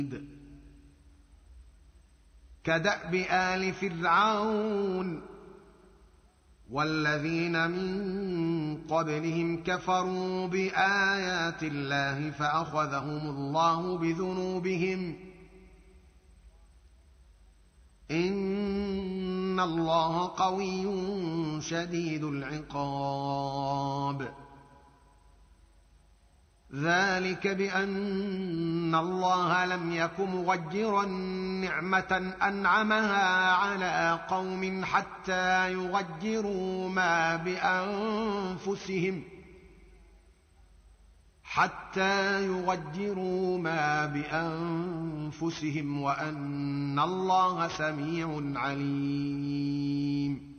كدأب آل فرعون والذين من قبلهم كفروا بآيات الله فأخذهم الله بذنوبهم إن الله قوي شديد العقاب ذلك بأن الله لم يك مغيرا نعمة أنعمها على قوم حتى يغيروا ما بأنفسهم وأن الله سميع عليم